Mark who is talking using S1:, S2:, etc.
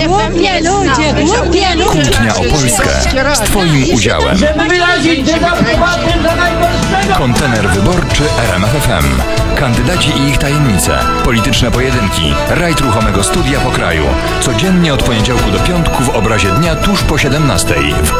S1: Głupie ludzie, głupie ludzie.
S2: Kłótnia o Polskę z Twoim udziałem. Kontener wyborczy RMFFM. Kandydaci i ich tajemnice. Polityczne pojedynki. Rajd ruchomego studia po kraju. Codziennie od poniedziałku do piątku w obrazie dnia tuż po 17:00.